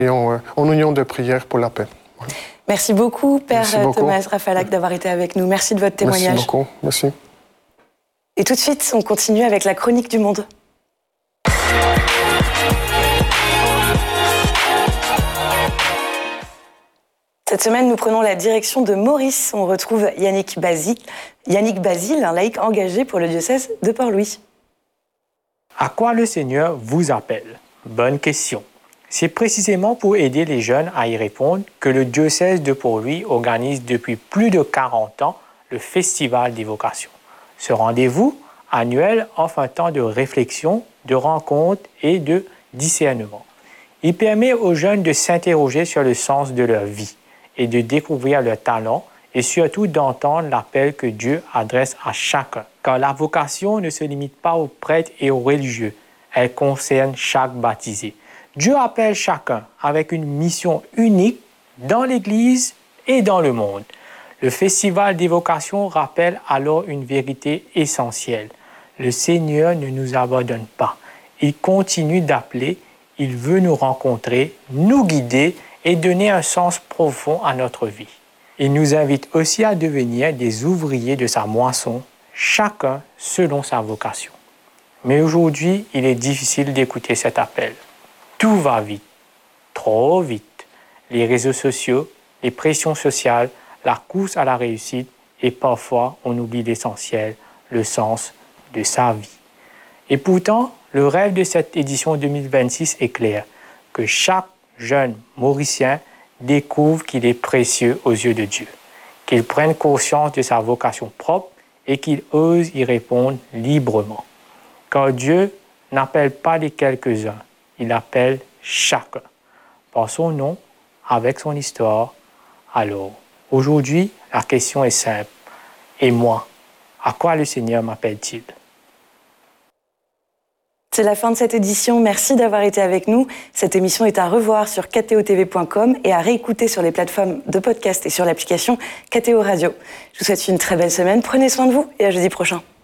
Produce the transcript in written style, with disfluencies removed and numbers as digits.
en union de prière pour la paix. Voilà. Merci beaucoup, Père Thomas Rafalak, d'avoir été avec nous. Merci de votre témoignage. Merci beaucoup. Merci. Et tout de suite, on continue avec la chronique du monde. Cette semaine, nous prenons la direction de Maurice. On retrouve Yannick Basile, un laïc engagé pour le diocèse de Port-Louis. À quoi le Seigneur vous appelle? Bonne question. C'est précisément pour aider les jeunes à y répondre que le diocèse de Port-Louis organise depuis plus de 40 ans le Festival des vocations. Ce rendez-vous annuel offre un temps de réflexion, de rencontre et de discernement. Il permet aux jeunes de s'interroger sur le sens de leur vie et de découvrir leurs talents et surtout d'entendre l'appel que Dieu adresse à chacun. Car la vocation ne se limite pas aux prêtres et aux religieux, elle concerne chaque baptisé. Dieu appelle chacun avec une mission unique dans l'Église et dans le monde. Le Festival des vocations rappelle alors une vérité essentielle. Le Seigneur ne nous abandonne pas. Il continue d'appeler, il veut nous rencontrer, nous guider et donner un sens profond à notre vie. Il nous invite aussi à devenir des ouvriers de sa moisson, chacun selon sa vocation. Mais aujourd'hui, il est difficile d'écouter cet appel. Tout va vite, trop vite. Les réseaux sociaux, les pressions sociales, la course à la réussite et parfois on oublie l'essentiel, le sens de sa vie. Et pourtant, le rêve de cette édition 2026 est clair, que chaque jeune Mauricien découvre qu'il est précieux aux yeux de Dieu, qu'il prenne conscience de sa vocation propre et qu'il ose y répondre librement. Car Dieu n'appelle pas les quelques-uns, il appelle chacun, par son nom, avec son histoire. Alors, aujourd'hui, la question est simple. Et moi, à quoi le Seigneur m'appelle-t-il? C'est la fin de cette édition. Merci d'avoir été avec nous. Cette émission est à revoir sur ktotv.com et à réécouter sur les plateformes de podcast et sur l'application KTO Radio. Je vous souhaite une très belle semaine. Prenez soin de vous et à jeudi prochain.